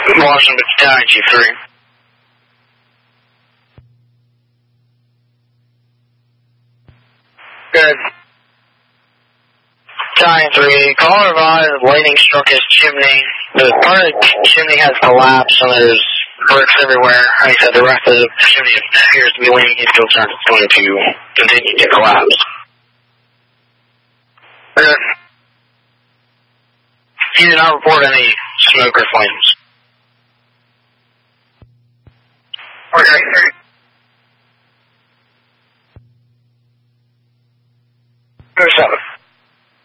Washington Battalion G3. Good. Battalion 3, call advised, lightning struck his chimney. The part of the chimney has collapsed and there's bricks everywhere. Like I said, the rest of the chimney appears to be leaning. He's still concerned it's going to continue to collapse. Good. He did not report any smoke or flames. Okay. 7.